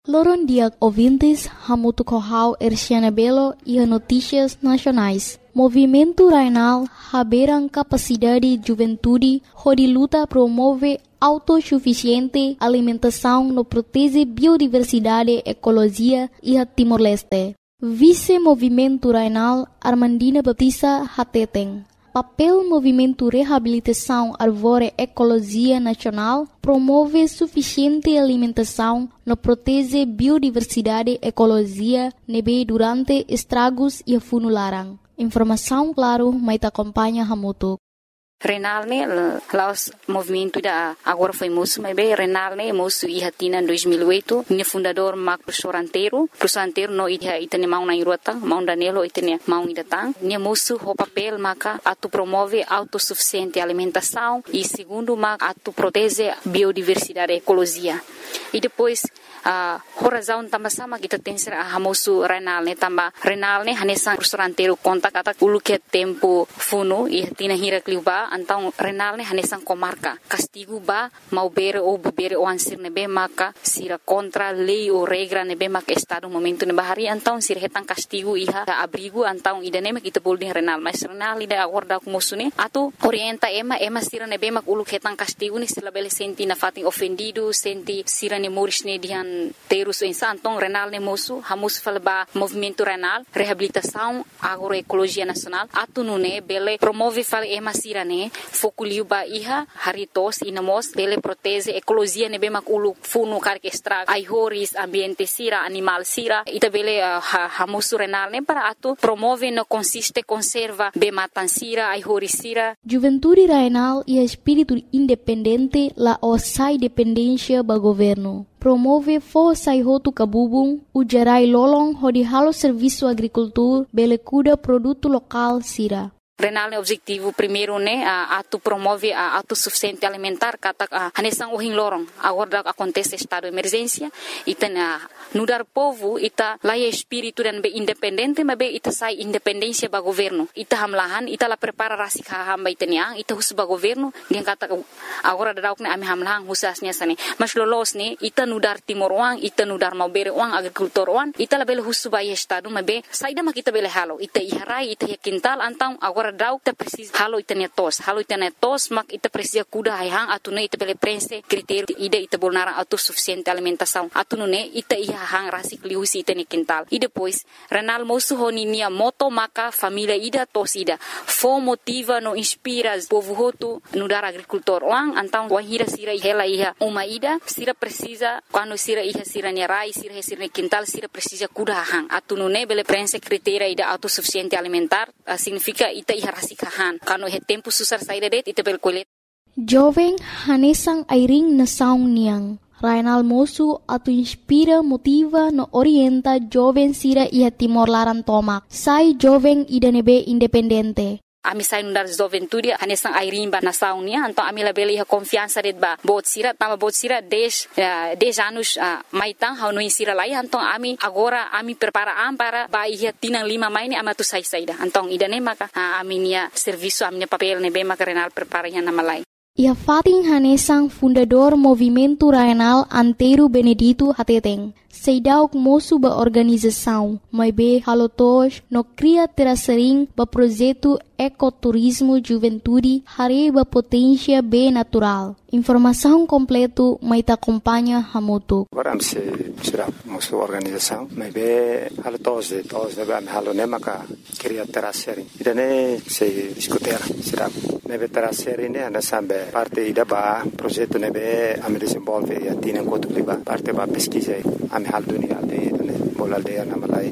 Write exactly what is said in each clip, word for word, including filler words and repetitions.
Loron dia ouvintes, hamutu kohau Erciana Belo e notícias nacionais. Movimento Rainal haberam capacidade juventude, onde luta promove autossuficiente alimentação no protege biodiversidade, ecologia e a Timor-Leste. Vice-Movimento Rainal Armandina Baptista Hateteng. Papel Movimento Reabilitação Árvore Ecologia Nacional promove suficiente alimentação no protege biodiversidade ecologia nebe durante estragos e funularan. Informação claro, mas acompanha Hamutu. Renal ne laos movimento da agora foi moço mas bem Renal ne moço e hatina em dois mil e oito ne fundador Mac professor inteiro professor inteiro no ida itane mau na irota mau danelo itane mau idatang ne moço o papel maca atu promove autossuficiente alimentação e segundo mac atu protege biodiversidade ecologia e depois a uh, razão também sama kita tem ser a moço Renal ne também Renal ne hanesan professor inteiro conta kata ulu que tempo funo e hatina hira kliuba então Renal ne hanesan comarca castigo ba mau bere ou bere o ansir nebe maka sira contra lei ou regra nebe maka estado momento ne bahari então sira hetan castigo iha abrigo então idane mak kita boleh Renal mas Renal ida agora com musune atu orienta ema ema sira nebe mak ulu hetan castigo ni sila bele senti na fatin ofendido senti sira ne moris ne dihan terus insa então Renal ne moço hamus falba movimento Renal reabilitação agroecologia nacional atu nune bele promove fal ema sira ne foculiu ba iha haritos inamos bele protege ecologia nebe mak ulu funu karke extra ai horis ambiente sira animal sira ita bele uh, ha, hamusu Renal ne para atu promove no consiste conserva be matan sira ai horis sira Juventude Rainal e espírito independente la osai dependência ba governo promove força e roto cabubung ujarai lolong hodi halo serviço agricultura bele cuida produto local sira Renal ne objetivo primeiro ne uh, atu promove a uh, autossuficiente alimentar kata uh, hanesang uhing lorong agora acontece estado de emergência ita na nudar povo ita laia espírito dan be independente mas be ita sai independência ba governo ita hamlahan ita la prepara rasik hamba ita niang ita hus ba governo dia kata agora dauk ne ami hamlahan husasnya sane mas lolos ne ita nudar timor uang ita nudar mau bere uang agrikultor uang ita la bele hus ba estado mas be saida mak ita bele halo ita iharai ita ya kintal antang agora dauk ta precisa halo itane tos halo itane tos mak ita precisa kuda hai hang atune ita bele prense critério ida ita bolnara autossuficiente alimentação atune ita iha hang rasik liusi itane quintal e depois Renal moço honi nia moto maka família ida tos ida fo motiva no inspira povo hotu no dar agricultor wang antang wahira sira hela iha uma ida sira precisa quando sira iha sira nia rai sira sira quintal sira precisa kuda hang atune bele prense critério ida autossuficiente alimentar uh, significa ita iha rasikahan kano he tempo susar saída det ita bel kolet jovem hanesang airing na saung niang Rainal moço atu inspira motiva no orienta jovem sira iha Timor Laran tomak sai jovem idanebe independente ami sai nundar juventude hanesang airimba na saunia então ami la bele ha confiança det ba bot sira tama bot sira dez dez anos uh, maitang ha no insira lai então ami agora ami prepara am para ba ia tinang lima mai ni amatu sai saida então idane maka uh, ami nia serviço ami papel ne be maka Renal prepara ya na malai Ia Fatin Hanesang fundador Movimento Rainal Antero Benedito Hateteng. Seidauk moço ba organização, mas be halotos no cria terasering ba projeto ecoturismo juventude hare ba potência be natural. Informação completo mai ta acompanha Hamutu. Agora se será moço organização, mas be halotos de todos de ba halone maka cria terasering. Idane se discutir será nebe terasering ne ana sambe parte ida ba projeto nebe am desenvolve e atina enquanto liba parte ba pesquisa am hal dunia de bola de na malai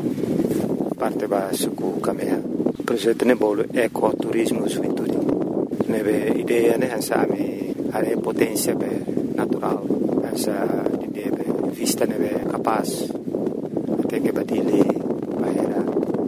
parte ba suku kamea projeto ne bolo ecoturismo juventude nebe ideia ne ansami are potência be natural essa ideia be vista nebe capaz até que batile bahera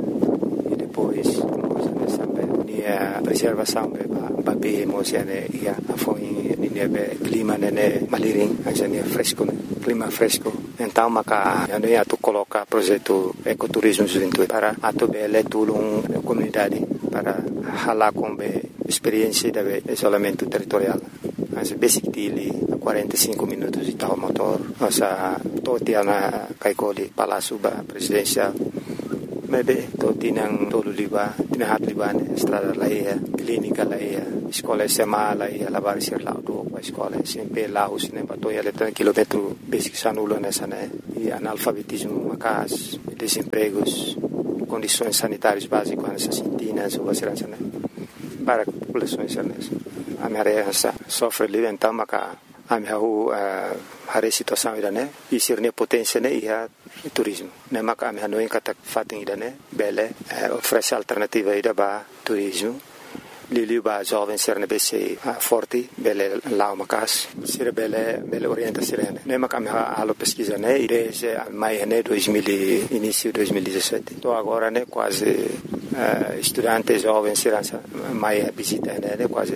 e depois coisa nessa be nia preservação be ba be emocione ia afoi nebe clima ne maliring essa nia fresco clima fresco então maka ano ia tu coloca projeto ecoturismo juventude para atu bele tulung comunidade para hala com be experiência de isolamento territorial as basic dili quarenta e cinco minutos de tal motor nossa totia na kaikoli Palácio ba presidencial. Maybe to tinang tolo liba, tinahat liba ne estrada laia, clínica laia, escola S M A laia, lavar ser lá do a escola sempre lá os ne bato ia letra quilômetro basic sanulo nessa né e analfabetismo macas, desempregos, condições sanitárias básicas nessas sintinas ou segurança né para populações nessa. A minha área sofre livre então maca a minha hari situação ida né e ser ne potência né ia turismo ne maka ami hanoin kata fating ida ne bele oferece alternativa ida ba turismo lili ba jovem ser ne bese forte bele lá macas ser bele bele orientação ne maka ami halo pesquisa né desde mai né dois mil início dois mil e dezessete tô agora né quase estudantes jovens ser mai visita né quase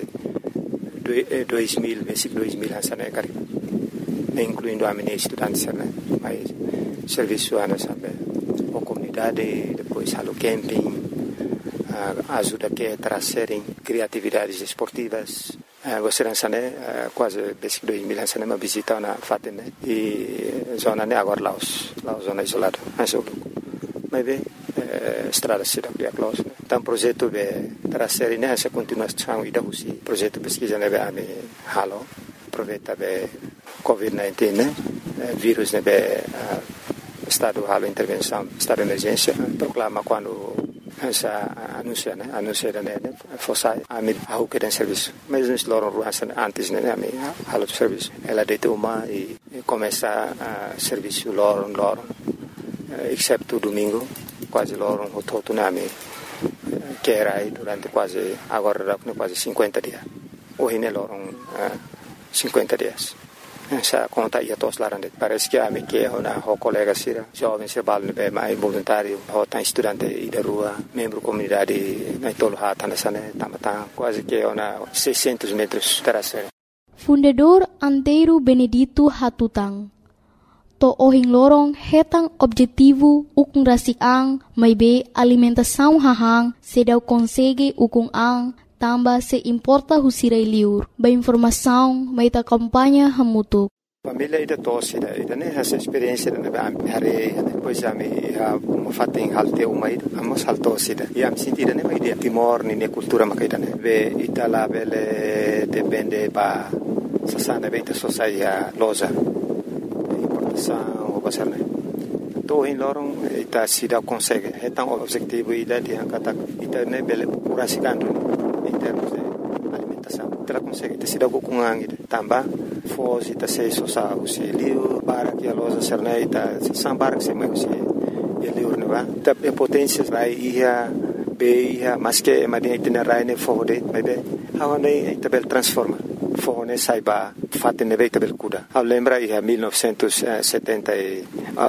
dois mil basic dois mil essa né cara incluindo a minha estudantes né mais serviço ana sabe a comunidade depois halo camping uh, ajuda que trazerem criatividades esportivas uh, você não sabe uh, quase basic dois mil essa né uma visita na fatem né e zona né agora lá os lá zona isolada mas o mas bem estrada cidade a close então projeto de trazer né essa continuação e da usi projeto pesquisa né a me halo aproveita be covid dezenove né vírus né be estado halo intervenção estado de emergência proclama quando essa anuncia né anuncia né fosse a me a que tem serviço mas nós loram ruas antes né a me halo de serviço ela de uma e começa a serviço loram loram exceto domingo quase loram o todo né me que era aí durante quase agora quase cinquenta dias hoje né loram cinquenta dias essa conta ia todos lá parece que a me que é uma colega sira jovem se balne be mais voluntário ou tá estudante e da rua membro comunidade na tolo hata nessa né tamata quase que é uma seiscentos metros terasa Fundador Antero Benedito Hatutang to ohing lorong hetang objetivo ukung rasik ang may be alimentação hahang sedaw konsege ukung ang tamba se importa husiray liur. Ba informação, may ta kampanya hamutuk. Família ida tosse ida ida né essa experiência na hari depois a me uma fating halte uma ida amos haltosse ida e am sentida né ida timor ni cultura makaida né ve itala bele depende ba sasana beita sociedade loja importação ou basar né to em lorong ita sida consegue então objetivo ida de kata ita né bele curasikan em termos de alimentação. Ela consegue ter sido com angin também fosse ta sei só o liu para que a loja serneita sambar que se mais o liu não vai ta potência vai ia be ia mas que madinha itinerário ne fode mas be how ne tabel transforma fone saiba fatte ne veita bel kuda a lembra ia mil novecentos e setenta e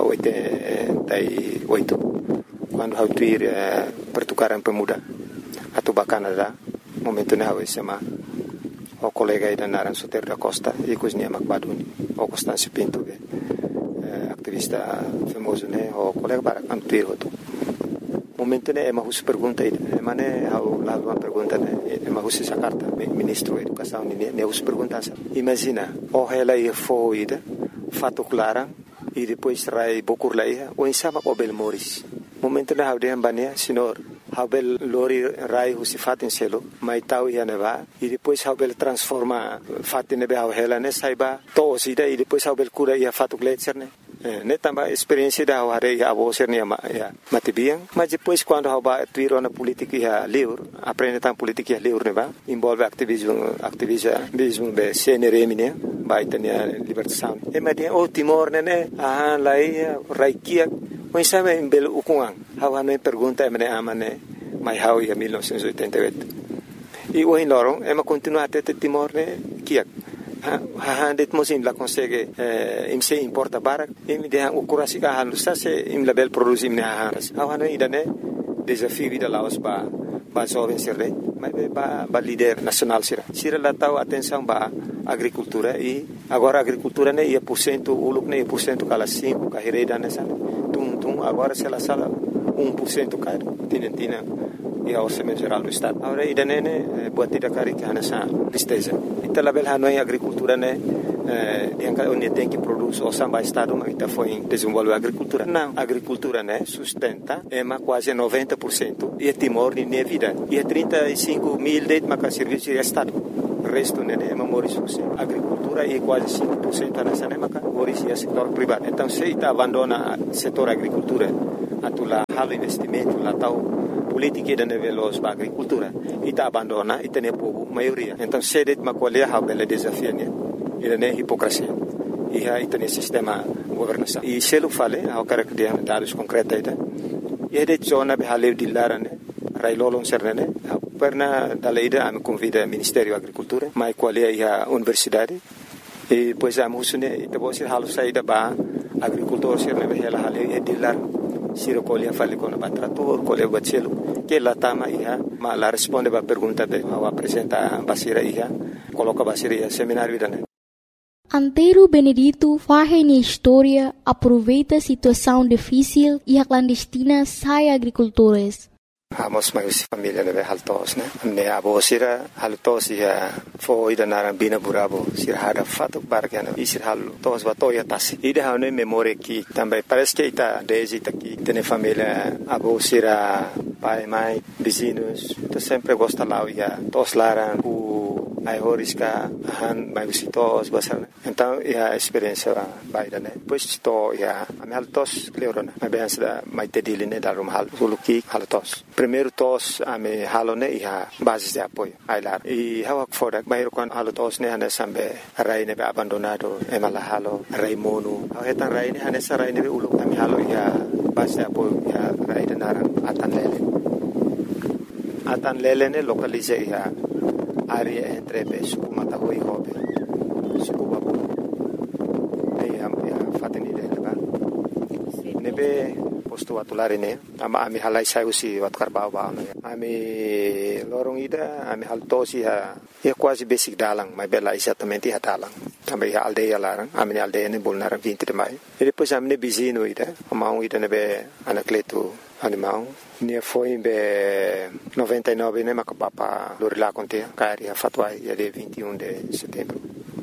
oito quando hau tuir pertukaran pemuda atau Canadá momento ne hau sema o colega ida naran Soter da Costa e cozinha Macbaduni o Constâncio Pinto be activista famoso ne o colega para antuir hoto momento ne ema hus pergunta ida mane hau lá uma pergunta ne ema hus essa carta ministro da educação ne ne hus pergunta imagina o ela ia foi ida fato clara e depois rai bokur laia o insama o bel moris momento ne hau de ambania senhor Habel lori rai husi fatin selo mai tau ia neva e depois habel transforma fatin nebe hela ne saiba to sida e depois habel cura ia fatu gletser ne ne tamba experiência da hare ia abo ser ne ya matibiang mas depois quando haba tuiro na política ia liur aprende tam política ia liur neva envolve ativismo ativismo be C N R M ne vai tenia libertação e madia o Timor ne ah lai raikia mas sabe em belo ukuang hawa no pergunta emne amane mai hau ia mil novecentos e oitenta e oito e o em lorong ema continua até Timor ne kiak ha ha det mosim la consegue im se importa barak im de o curasi ka halu sa se im label produzi im ne ha hawa no idane desafio vida laos ba ba jovem sirre mas ba ba líder nacional sira sira la tau atenção ba agricultura e agora agricultura ne ia por cento uluk ne por cento kala cinco ka hereda nessa tum tum agora se la sala um por cento caro tinentina e a orçamento geral do estado agora ida ne buat tidak kari que nessa tristeza então la bel hanoi agricultura ne yang kalau dia tem que produzir o samba estado mas está foi desenvolver agricultura não agricultura né sustenta é mais quase noventa por cento e Timor de minha vida e trinta e cinco mil de maca serviço de estado o resto né é memória agricultura e quase cinco por cento nessa né maca origem setor privado então se está abandona setor agricultura atula halo investimento lá tal política da nível da agricultura e está abandona e tem povo maioria então se det macolher a bela desafio né ele é hipocrisia e aí tem sistema governação e se ele fala ao cara que tem dados concretos aí e é de zona de haleu de lara né railolon serne perna da leida a me convida Ministério da Agricultura mas qual é a universidade e pois a musune e depois se halu saída ba agricultor serne be ela haleu e de lar siro colher fale com o trator colher bacelo que lá tama ia mas lá responde ba pergunta be ao apresentar basira ia coloca basira ia seminário né. Antero Benedito faz na história, aproveita a situação difícil e a clandestina sai agricultores. Amos mais família né haltos né ne abo sira haltos ia foi da narambina burabo sira hada fato bargana e sira haltos batoya tas e de hane memória que também parece que está desde aqui tem família abo sira pai mãe vizinhos então sempre gosta lá ia tos laran o ai horiska han mai visitos basar então a experiência vai da né depois to ia a me haltos cleorona a bem da mai tedile né da rum hal suluki haltos primeiro tos a me halone ia base de apoio ai lá e hawa fora mai con haltos né ana sambe rai ne abandonado e mala halo rai mono a hetan rai ne ana sa rai ne ulu a me halo ia base de apoio ia rai de naran atan lele atan lele ne localize ia área entre suku matahui hobe suku babu nei am ya fateni de leba nebe posto atulare ne ama ami halai sai usi wat karbau ba ami lorong ida ami haltosi ha ya quase basic dalang mai bela exatamente ha dalang também ha aldeia larang ami aldeia ne bolnar vinte de mai e depois ami ne bizino ida ama ida nebe anacleto animal ne foi em noventa e nove né maca papa Lorila contea cari a fatwa ya de vinte e um de setembro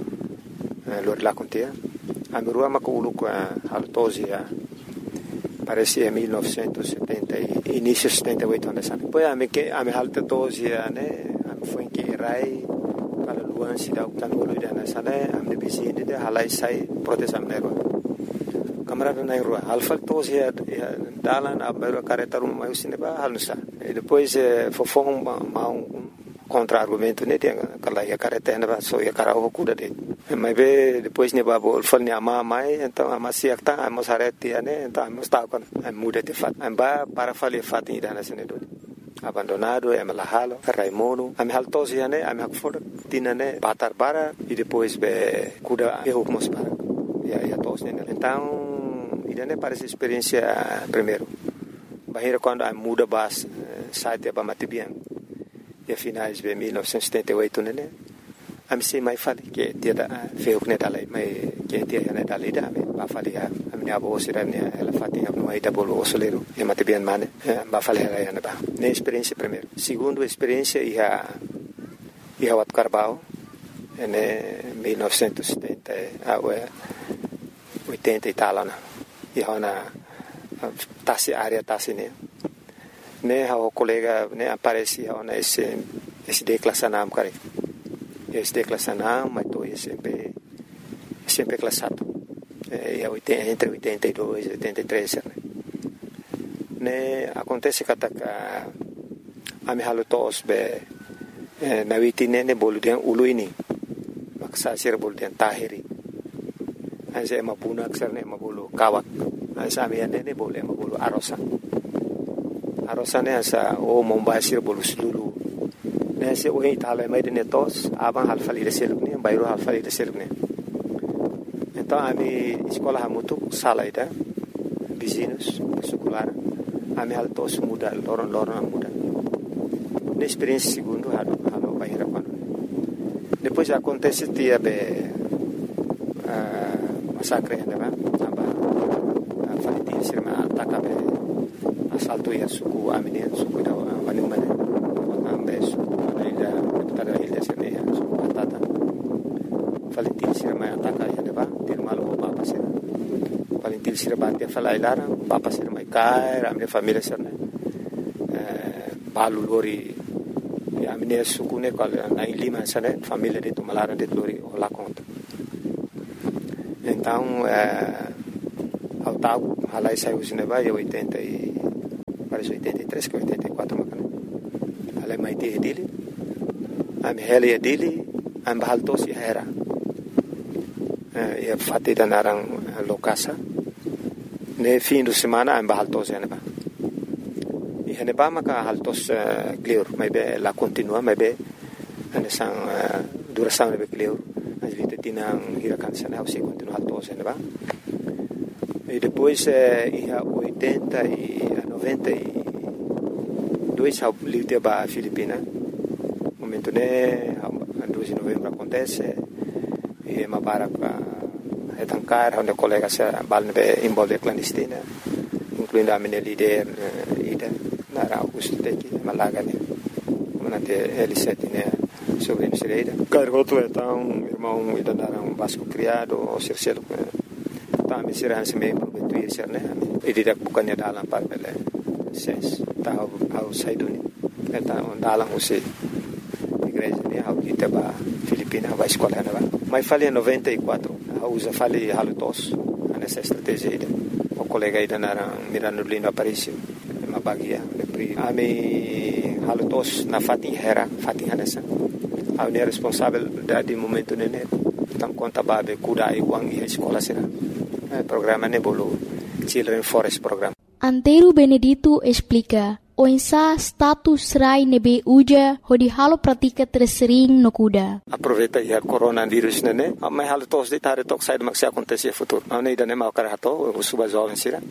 Lorila contea a merua maca uluco a haltosia parece em mil novecentos e setenta início setenta e oito anos depois a me que a me haltosia né foi em que rai para luan se dá o tanolo ida na sana a me bizine de halai sai proteção nero camarada na rua alfa tos ya dalan abero careta rum mai usine ba halusa e depois fofon ma um contra argumento né tem aquela ya careta na so ya cara o cuda de mas be depois ne babo alfa ne ama mai então ama se acta amos arete né então amos tá com muda de fat amba para fazer fat ida na sene do abandonado é malahalo raimono am haltos ya né am hakfor tina né batar bara e depois be cuda eu como se para ya ya tos né então e né parece experiência primeiro bahira quando a muda bas site para matibian e finais de mil novecentos e setenta e oito né a me sei mais fale que dia da feu né dalai mai que dia né dalai da ba fale a minha avó sira né ela fatinha no aí da bolo osoleiro e matibian mane ba fale ela ya ba né experiência primeiro segundo experiência e a e a wat carbao né mil novecentos e setenta a oitenta e tal né e hona tasi área tasi né né o colega né aparece hona esse esse declassanam cara esse declassanam mas tô sempre sempre classado é entre oitenta e dois e oitenta e três né né acontece que a a me halotos be na vitine ne boludian uluini maksa sir boludian tahiri Asa mapuna aksar ne mabulu kawak. Asa amian ne boleh mabulu arosa. Arosa ne asa o mombasir bolu selulu. Ne se o itala mai de netos abang halfali de seluk ne bayro halfali de seluk ne. Então ami sekolah hamutu sala ida vizinhos sekolah. Ami haltos muda loron-loron muda. Ne experiência segundo halo halo bayra quando. Depois acontece dia be masakre né aba falitin sirma ataka be asalto ya suku amine suku da wani mane ambe suku ida tada ida sirne ya suku atata falitin sirma ataka palintil sira bati fala ilara papa sira mai kai a minha família sira né balu lori a minha suku né qual na lima sira família de tomalara de lori lá conta então ao tago halai saiu cinema e oitenta e parece oitenta e três que oitenta e quatro macana halai mai te dele a minha hele dele a bahal to si era e fatti da narang lokasa ne fim de semana a bahal to se ne ba e ne ba maka haltos clear mai be la continua mai be ane sang duração be clear as vita tinang hirakan sana se continua haltos se ne ba e depois e a oitenta e a noventa e dois ao livre ba Filipina momento ne a dois de novembro acontece e uma barca é tancar onde colegas balne envolve clandestina incluindo a minha líder ida na Augusto Teki Malaga né comandante L sete né sobre a Misereira cargoto então irmão ida na um vasco criado o cercelo tá me será se meio prometuir ser né e didak bukannya dalam par bele ses tá ao saiduni então dalam usi igreja né ao kita ba Filipina vai escola né ba mas falei em noventa e quatro a usa falei halutos nessa estratégia ida o colega ida na Mirando Lindo Aparicio uma bagia a me halutos na fatin hera fatin hanessa a unir responsável de momento nene tam conta babe kuda e wang e escola será programa nebolo Children Forest Program. Antero Benedito explica o insa status rai nebe uja hodi halo pratika tersering no kuda. Aproveita ya coronavírus nene, mas halo tos de tare tok sai de maxi acontecer futuro. Não ida nem mau karato, o suba jovem sira.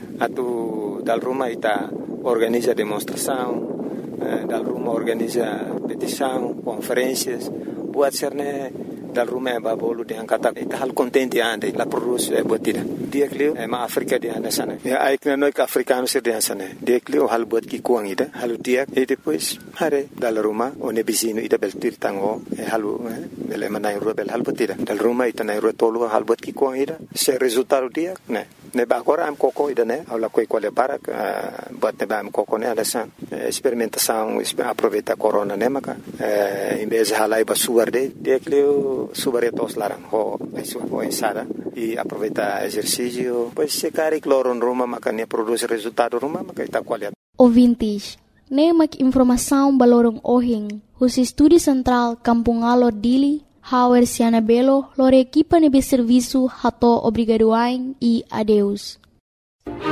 Atu dal Roma ita organiza demonstração, dal Roma organiza petição, conferências, buat serne dal Roma ba bolu de angkata ita hal contente ande la produce e botida. Dia klio e ma Afrika de anda sana. Ya ai kna noi ka africano sir de sana. Dia klio hal bot ki kuang ida, halu dia e depois hare dal Roma o ne bisino ida beltir tango e halu ele manai rubel hal botida. Dal Roma ita nai rotolo hal bot ki kuang ida. Se resultado dia, ne. Ne ba agora am coco ida ne, aula coi quale para bot ne ba am coco ne anda san. Experimentação, aproveita corona ne maka. Em vez halai ba suarde, dia klio subaretos larang ho isu ho insada e aproveita exercício pois se cari cloro em Roma makanya produz resultado Roma makaita qualidade. Ouvintes, nemak informação balorong ohing, os estúdio central Kampung Alor Dili, Hauer Siana Belo, lore equipa nebe serviço hato obrigadoain e adeus.